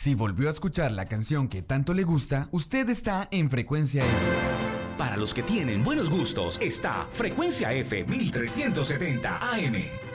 Si volvió a escuchar la canción que tanto le gusta, usted está en Frecuencia F. Para los que tienen buenos gustos, está Frecuencia F 1370 AM.